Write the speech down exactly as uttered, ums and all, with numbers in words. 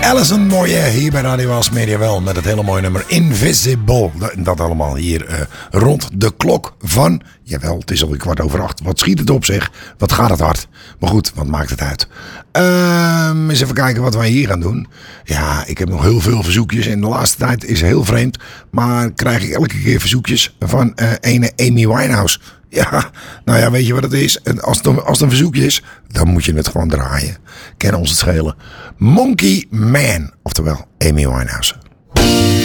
Alison Moyet hier bij Radio Wals Media wel met het hele mooie nummer Invisible. Dat allemaal hier uh, rond de klok van... Jawel, het is alweer kwart over acht. Wat schiet het op zeg? Wat gaat het hard? Maar goed, wat maakt het uit? Uh, eens even kijken wat wij hier gaan doen. Ja, ik heb nog heel veel verzoekjes. En de laatste tijd is heel vreemd. Maar krijg ik elke keer verzoekjes van uh, ene Amy Winehouse. Ja, nou ja, weet je wat het is? Als het, een, als het een verzoekje is, dan moet je het gewoon draaien. Kennen ons het schelen. Monkey Man, oftewel Amy Winehouse.